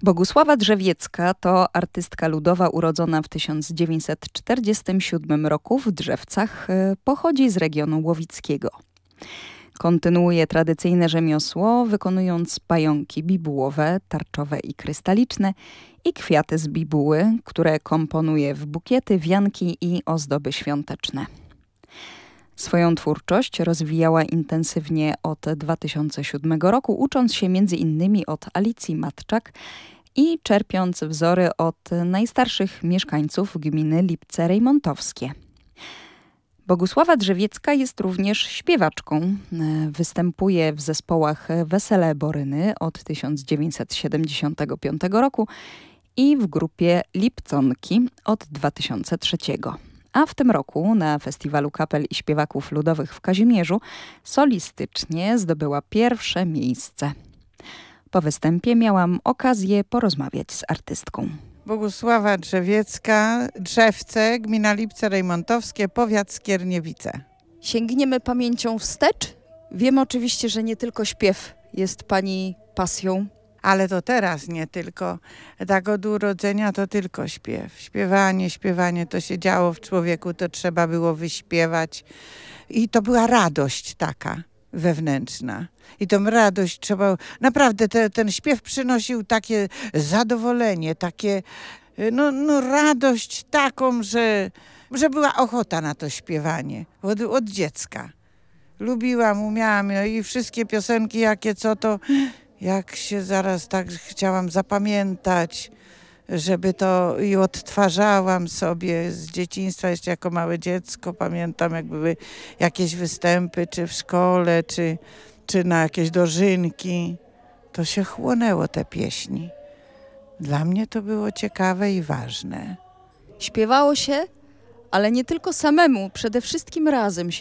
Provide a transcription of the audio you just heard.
Bogusława Drzewiecka to artystka ludowa urodzona w 1947 roku w Drzewcach. Pochodzi z regionu łowickiego. Kontynuuje tradycyjne rzemiosło, wykonując pająki bibułowe, tarczowe i krystaliczne i kwiaty z bibuły, które komponuje w bukiety, wianki i ozdoby świąteczne. Swoją twórczość rozwijała intensywnie od 2007 roku, ucząc się m.in. od Alicji Matczak i czerpiąc wzory od najstarszych mieszkańców gminy Lipce Rejmontowskie. Bogusława Drzewiecka jest również śpiewaczką. Występuje w zespołach Wesele Boryny od 1975 roku i w grupie Lipconki od 2003. A w tym roku na Festiwalu Kapel i Śpiewaków Ludowych w Kazimierzu solistycznie zdobyła pierwsze miejsce. Po występie miałam okazję porozmawiać z artystką. Bogusława Drzewiecka, Drzewce, gmina Lipce Rejmontowskie, powiat Skierniewice. Sięgniemy pamięcią wstecz. Wiem oczywiście, że nie tylko śpiew jest pani pasją. Ale to teraz nie tylko. Tak od urodzenia to tylko śpiew. Śpiewanie to się działo w człowieku, to trzeba było wyśpiewać. I to była radość taka wewnętrzna. I tą radość trzeba... Naprawdę ten śpiew przynosił takie zadowolenie, takie radość taką, że była ochota na to śpiewanie. Od dziecka. Lubiłam, umiałam i wszystkie piosenki jakie co to... Jak się zaraz tak chciałam zapamiętać, żeby to i odtwarzałam sobie z dzieciństwa, jeszcze jako małe dziecko. Pamiętam, jak były jakieś występy, czy w szkole, czy na jakieś dożynki. To się chłonęło te pieśni. Dla mnie to było ciekawe i ważne. Śpiewało się, ale nie tylko samemu, przede wszystkim razem się